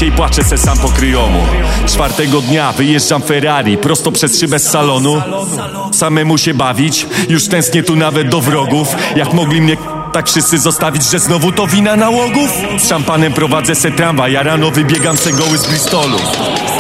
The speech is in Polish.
się i płaczę se sam po kryjomu. Czwartego dnia wyjeżdżam Ferrari prosto przez szybę z salonu. Samemu się bawić, już tęsknię tu nawet do wrogów. Jak mogli mnie tak wszyscy zostawić, że znowu to wina nałogów? Z szampanem prowadzę se tramwaj, ja rano wybiegam se goły z Bristolu.